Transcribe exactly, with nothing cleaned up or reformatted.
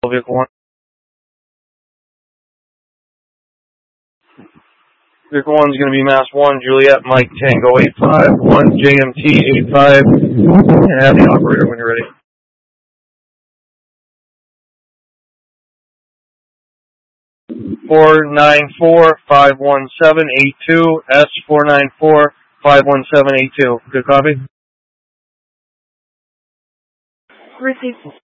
Vehicle one. Vehicle one is going to be Mass one, Juliet, Mike, Tango eight five, one, J M T eight five, and have the operator when you're ready. four nine four, five one seven, eight two, S four nine four, five one seven eight two. Good copy? Received.